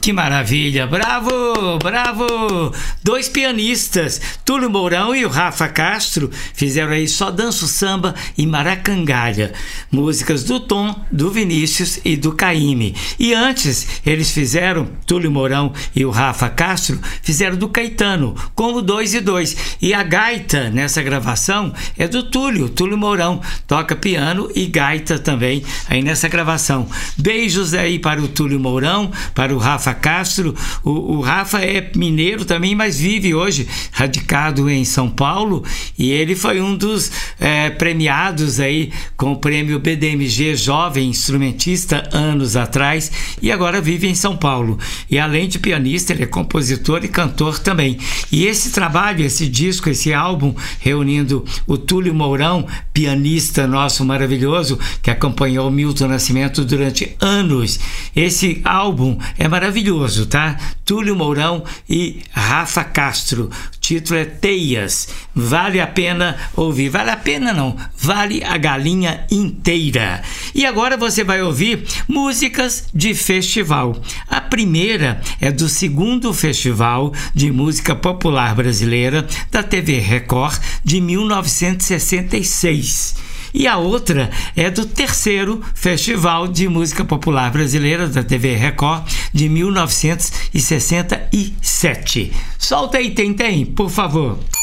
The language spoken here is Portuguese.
Que maravilha! Bravo! Bravo! Dois pianistas, Túlio Mourão e o Rafa Castro, fizeram aí Só Danço Samba e Maracangalha, músicas do Tom, do Vinícius e do Caymmi. E antes, eles fizeram, Túlio Mourão e o Rafa Castro, fizeram do Caetano, como 2 e 2. E a gaita nessa gravação é do Túlio Mourão, toca piano e gaita também aí nessa gravação. Beijos aí para o Túlio Mourão, para o Rafa Castro. O Rafa é mineiro também, mas vive hoje radicado em São Paulo, e ele foi um dos premiados aí com o prêmio BDMG Jovem Instrumentista anos atrás, e agora vive em São Paulo. E além de pianista, ele é compositor e cantor também. E esse trabalho, esse disco, esse álbum, reunindo o Túlio Mourão, pianista nosso maravilhoso, que acompanhou Milton Nascimento durante anos. Esse álbum é maravilhoso, tá? Túlio Mourão e Rafa Castro. O título é Teias. Vale a pena ouvir. Vale a pena não, vale a galinha inteira. E agora você vai ouvir músicas de festival. A primeira é do 2º Festival de Música Popular Brasileira da TV Record de 1966. E a outra é do 3º Festival de Música Popular Brasileira da TV Record de 1967. Solta aí, Tentem, por favor.